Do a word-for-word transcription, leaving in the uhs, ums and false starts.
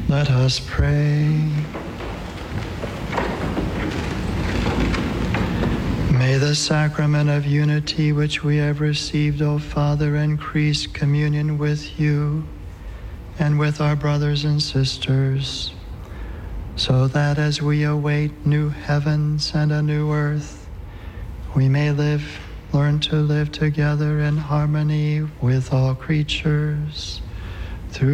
Let us pray. May the sacrament of unity which we have received, O Father, increase communion with you and with our brothers and sisters, so that as we await new heavens and a new earth, we may live, learn to live together in harmony with all creatures.